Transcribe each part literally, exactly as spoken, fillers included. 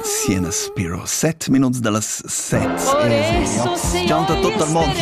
Siena Spiro. Sette minuti dalla sette. Canta tutto il mondo.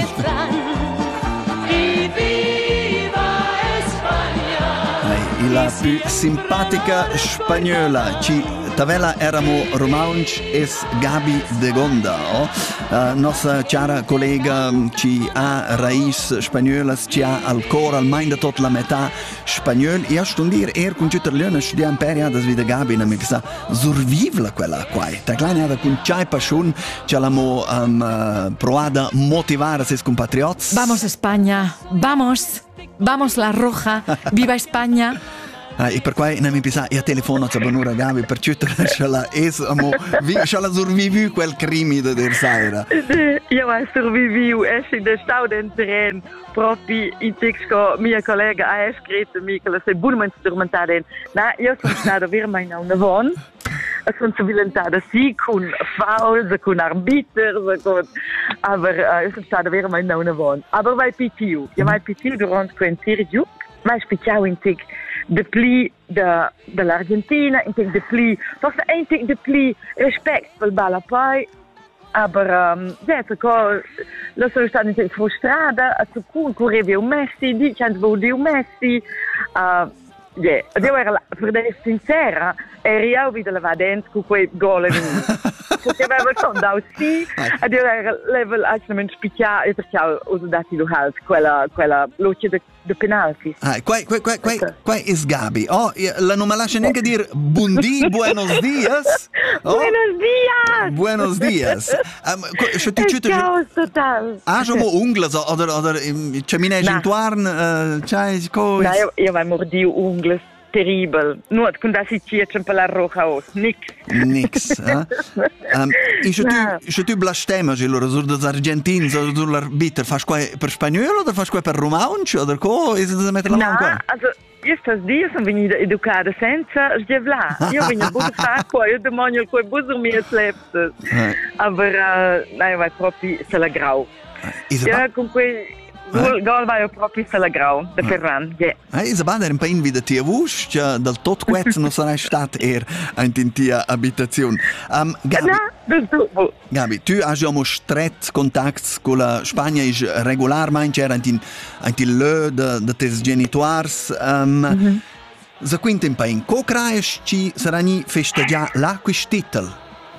La più simpatica spagnola ci tavela eramo romanch es Gabi de Gonda, oh? Uh, nostra cara collega ci ha raiz spagnolas, ci ha al cor almeno tot la metà spagnol. Io stundir er con tutte le leone studia imperia das vida Gabi na mi pisa survivla quella qua. Ta kleine da con chai passion ce l'amo um, uh, provada motivare ses compatriots. Vamos España, vamos. Vamos la roja, viva España. Ah, e per cui non mi pensa io telefono a Bonura Gabi per tutto ce la es amo ce la survivu quel crimine del sera. Io ho survivu e si de stau den terren proprio in texto mia collega ha scritto mi che la sei buonamente dormentata. Na io sono stata davvero mai na una von. Sono diventata sì con fouls, con arbiter, con aber uh, io sono stata davvero mai na una von. Aber vai pitiu, io vai pitiu durante quel periodo, mai spicciau in tic de pli de, de l'Argentina, in tic de pli, forse ein tic de pli respect per balla poi, aber um, ja, co, lo sono stata in tic frustrata, a su cui correvi un Messi, di c'è un Messi, uh, ja, io era, per essere sincera, eri io wieder la vadent con quei gol in perché avevo sondato sì, e io era level actualmente spiccia e perché ho dato lo halt quella quella luce de, de penalti. Ah, qua qua qua qua qua is Gabi. Oh, la non me lascia neanche dire buondì, buenos dias. Oh. Buenos dias. Buenos dias. Um, je te chute. Ciao total. Ah, je mo ungles oder oder c'è minage in tuarn, c'hai co. No, io io vai mordi ungles. Terrible. Nu, când a si cie ce la roja os. Nix. Nix. Eh? um, e se tu, se tu blastemas il loro sur des argentins o sur l'arbiter, fas quai per spagnolo o fas quai per romanch o der co? E se da mettere la mano qua? No, also, estes dias sono venuta educada senza sgevla. Io vengo buon fare qua, io demonio il quai buso mie sleptes. Aber, uh, no, io vai proprio se la grau. Ja, con quei... Gol, gol vai proprio sulla grau, da Ferran, ja. Eh, Isabella era un po' invita tia vus, che dal tot quets non sarà stato er in tia abitazione. Um, Gabi, no, Gabi, tu hai già stret contatti con la Spagna, è regolarmente era in in le de de tes genitoires. Um, mm-hmm. Se quinta in pain, co craes ci saranno festeggiare la questitel?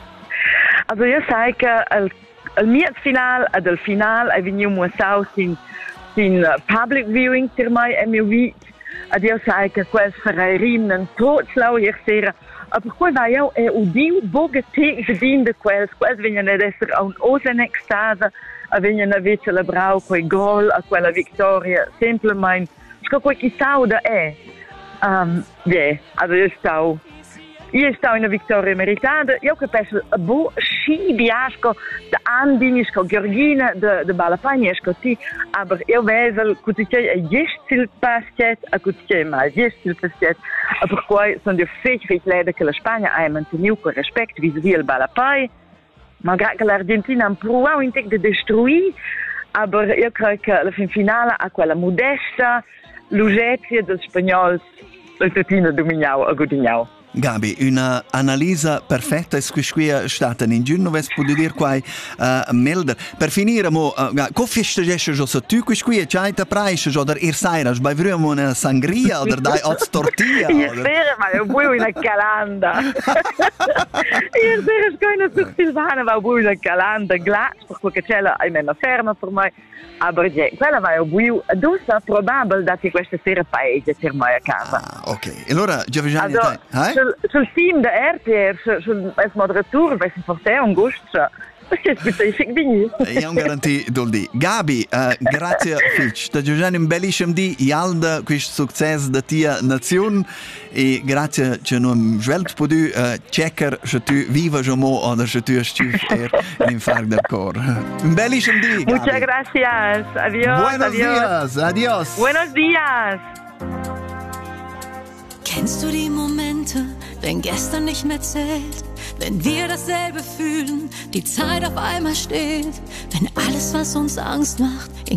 Also io sai che il il mio final ed il final è venuto muosato in in public viewing per me e mio vit ed io sai che quel sarà rimnen tot slau ieri sera aber poi vai io e udiu boge te gedien de quels quels vengono ad essere un osa in extase a vengono a celebrare quel gol a quella vittoria semplicemente sco quel chi sauda è um, yeah, also io stau io stau in una vittoria meritata io capisco a bo sci biasco da andinisko Georgina de de Balapagnesco ti aber io vezel kutike e gestil pasket a kutike ma gestil pasket per cui sono di fece leider che la Spagna ha mantenuto con rispetto vis-à-vis il Balapai malgrado che l'Argentina ha provato in de destruire aber io credo che la fin finale a quella modesta lugetria del spagnol la tutina dominau a gudignau. Gabi, una analisi perfetta e squisquia stata in giorno, ves può dire qua uh, Melder. Per finire, mo, uh, co festeggiasce già se tu quisquia c'hai te praisce già der ir saira, sbai vremo una sangria o der dai oz tortilla. Io spero, ma io vuoi una calanda. Io spero che non so Silvana, ma vuoi una calanda, glass, perché c'è la, è meno ferma per me. Aber ja, quella va io dus è probabile che questa sera paese per me a casa. Ah, ok. E allora già vediamo te, eh? Sul, sul team da R T R, sul, sul moderator, vai si forse un gusto. Perché specific di io garanti doldi. Gabi, uh, grazie Fitch. Da giocare un bellissimo di Yalda questo successo da tia nazione e grazie che non svelt podu uh, checker se tu viva jo mo o se tu stuf er in far del cor. Un bellissimo di. Gabi. Muchas gracias. Adiós. Buenos adiós. días. Adiós. Buenos días. Kennst du die Momente, wenn gestern nicht mehr zählt? Wenn wir dasselbe fühlen, die Zeit auf einmal steht, wenn alles, was uns Angst macht,